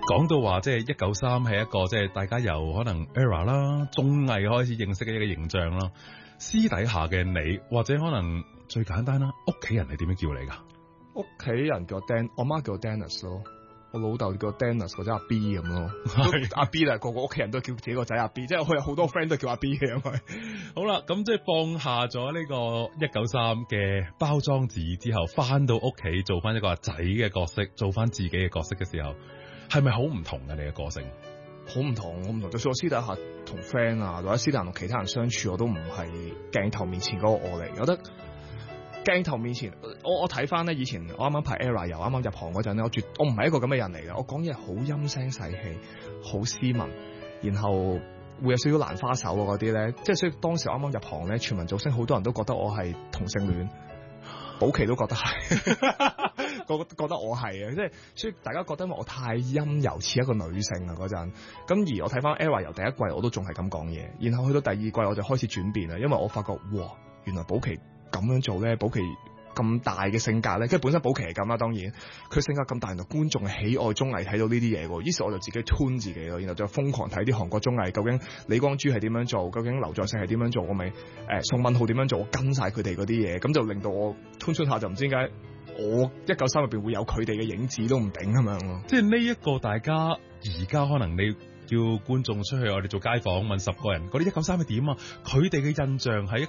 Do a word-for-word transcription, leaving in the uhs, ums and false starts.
講到話即係一九三係一個即係大家由可能 era 啦綜藝開始認識嘅一個形象啦，私底下嘅你或者可能最簡單啦，屋企人係點樣叫你噶？ 屋企人叫我 Dan， 我媽叫我 Dennis 咯，我老豆叫我 Dennis 或者阿 B 咁咯。阿 B 咧，個個屋企人都叫自己個仔阿 B， 即係佢有好多 friend 都叫阿 B 嘅。 好啦，咁即係放下咗呢個一九三嘅包裝紙之後，翻到屋企做翻一個仔嘅角色，做翻自己嘅角色嘅時候，係咪好唔同嘅你嘅個性？ 好唔同，好唔同。就算我私底下同 friend 啊，或者私底下同其他人相處，我都唔係鏡頭面前嗰個我嚟。我覺得鏡頭面前，我我睇翻咧，以前我啱啱排 Era 又啱啱入行嗰陣咧，我絕我唔係一個咁嘅人嚟嘅。我講嘢好陰聲細氣，好斯文，然後會有少少蘭花手啊嗰啲咧，即係所以當時我啱啱入行咧，全民造星好多人都覺得我係同性戀，保錡都覺得係，覺覺得我係啊，即係所以大家覺得我太陰柔似一個女性啊嗰陣。咁而我睇翻 Era 由第一季我都仲係咁講嘢，然後去到第二季我就開始轉變啦，因為我發覺哇，原來保錡咁樣做咧，保錡咁大嘅性格咧，即係本身保錡係咁啦，當然佢性格咁大，原來觀眾係喜愛綜藝睇到呢啲嘢喎。於是我就自己 tune 自己咯，然後就瘋狂睇啲韓國綜藝，究竟李光洙係點樣做，究竟劉在石係點樣做，我咪誒、呃、宋敏浩點樣做，我跟晒佢哋嗰啲嘢，咁就令到我 tune tune 下就唔知點解我一九三入邊會有佢哋嘅影子都唔定咁樣咯。 即係呢一個大家而家可能你叫觀眾出去，我哋做街訪問十個人，嗰啲一九三係點啊？佢哋嘅印象係